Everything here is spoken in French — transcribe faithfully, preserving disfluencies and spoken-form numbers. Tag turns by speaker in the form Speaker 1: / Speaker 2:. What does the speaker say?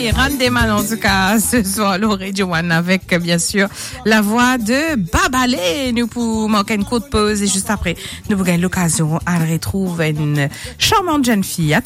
Speaker 1: Hey, Randeman en tout cas ce soir le Radio One avec bien sûr la voix de Babalé. Nous pour manquer une courte pause et juste après nous vous gagnons l'occasion à retrouver une charmante jeune fille. À tout